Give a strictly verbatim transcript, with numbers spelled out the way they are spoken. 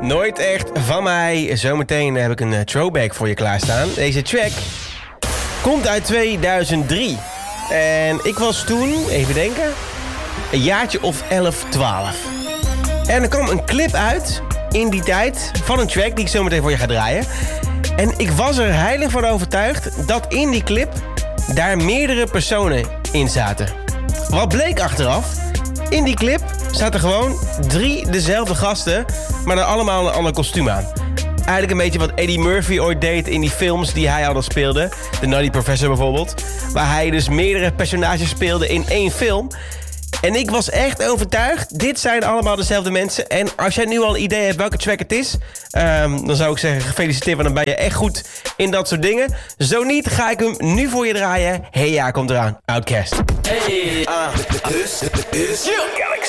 Nooit echt van mij. Zometeen heb ik een uh, throwback voor je klaarstaan. Deze track komt uit tweeduizend drie. En ik was toen, even denken, een jaartje of elf, twaalf. En er kwam een clip uit in die tijd van een track die ik zo meteen voor je ga draaien. En ik was er heilig van overtuigd dat in die clip daar meerdere personen in zaten. Wat bleek achteraf? In die clip zaten gewoon drie dezelfde gasten, maar dan allemaal een ander kostuum aan. Eigenlijk een beetje wat Eddie Murphy ooit deed in die films die hij al speelde. The Nutty Professor bijvoorbeeld. Waar hij dus meerdere personages speelde in één film. En ik was echt overtuigd, dit zijn allemaal dezelfde mensen. En als jij nu al een idee hebt welke track het is, um, dan zou ik zeggen gefeliciteerd, want dan ben je echt goed in dat soort dingen. Zo niet, ga ik hem nu voor je draaien. Hey ja, komt eraan. Outkast. Hey, uh, this is Chill Galaxy.